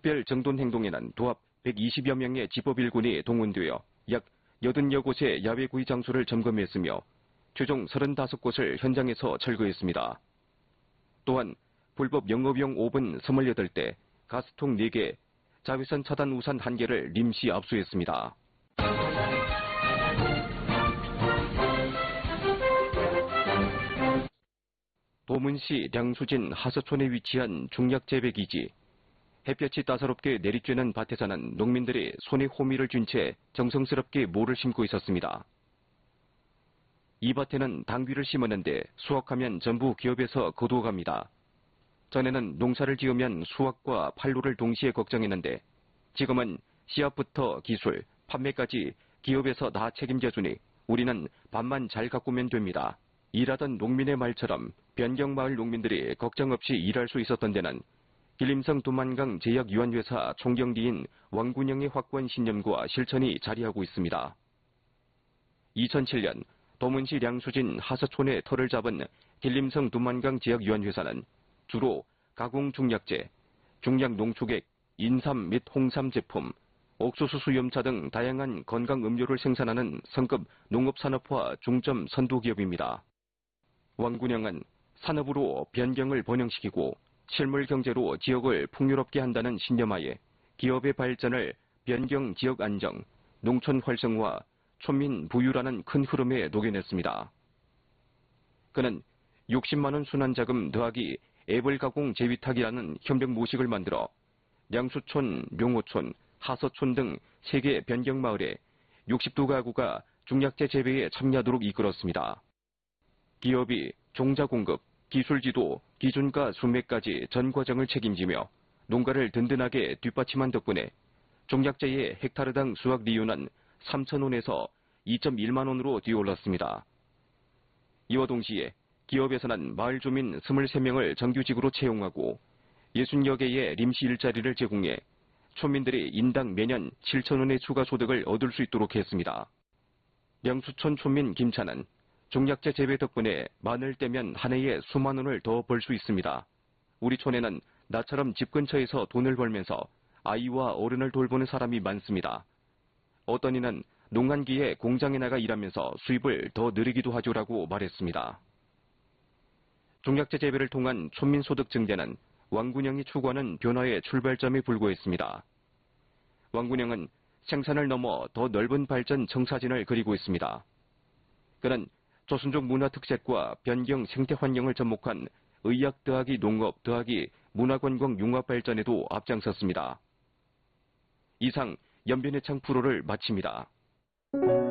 특별 정돈 행동에는 도합 120여 명의 지법일군이 동원되어 약 80여 곳의 야외 구이 장소를 점검했으며 최종 35곳을 현장에서 철거했습니다. 또한 불법 영업용 오븐 28대, 가스통 4개, 자외선 차단 우산 1개를 임시 압수했습니다. 도문시 량수진 하서촌에 위치한 중약재배기지. 햇볕이 따사롭게 내리쬐는 밭에서는 농민들이 손에 호미를 쥔 채 정성스럽게 모를 심고 있었습니다. 이 밭에는 당귀를 심었는데 수확하면 전부 기업에서 거두어갑니다. 전에는 농사를 지으면 수확과 판로를 동시에 걱정했는데 지금은 씨앗부터 기술, 판매까지 기업에서 다 책임져주니 우리는 밭만 잘 가꾸면 됩니다. 일하던 농민의 말처럼 변경마을 농민들이 걱정 없이 일할 수 있었던 데는 길림성 두만강 제약유한회사 총경리인 왕군영의 확고한 신념과 실천이 자리하고 있습니다. 2007년 도문시 량수진 하서촌에 터를 잡은 길림성 두만강 제약유한회사는 주로 가공 중약재, 중약 농축액, 인삼 및 홍삼 제품, 옥수수 수염차 등 다양한 건강 음료를 생산하는 성급 농업산업화 중점 선도기업입니다. 왕군영은 산업으로 변경을 번영시키고 실물 경제로 지역을 풍요롭게 한다는 신념하에 기업의 발전을 변경 지역 안정, 농촌 활성화, 촌민 부유라는 큰 흐름에 녹여냈습니다. 그는 60만 원 순환자금 더하기 애벌 가공 재위탁이라는 현병 모식을 만들어 량수촌, 룡호촌, 하서촌 등 3개 변경마을에 62가구가 중약재 재배에 참여하도록 이끌었습니다. 기업이 종자 공급, 기술 지도, 기준가 수매까지 전 과정을 책임지며 농가를 든든하게 뒷받침한 덕분에 종약재의 헥타르당 수확리유는 3,000원에서 2.1만 원으로 뛰어올랐습니다. 이와 동시에 기업에서는 마을 주민 23명을 정규직으로 채용하고 60여 개의 임시 일자리를 제공해 촌민들이 인당 매년 7,000원의 추가 소득을 얻을 수 있도록 했습니다. 량수촌 촌민 김차는 종약재 재배 덕분에 마늘 떼면 한 해에 수만 원을 더 벌 수 있습니다. 우리 촌에는 나처럼 집 근처에서 돈을 벌면서 아이와 어른을 돌보는 사람이 많습니다. 어떤 이는 농한기에 공장에 나가 일하면서 수입을 더 늘리기도 하죠라고 말했습니다. 종약재 재배를 통한 촌민 소득 증대는 왕군영이 추구하는 변화의 출발점에 불과했습니다. 왕군영은 생산을 넘어 더 넓은 발전 청사진을 그리고 있습니다. 그는 조선족 문화 특색과 변경 생태 환경을 접목한 의학 더하기 농업 더하기 문화관광 융합 발전에도 앞장섰습니다. 이상 연변해창 프로를 마칩니다.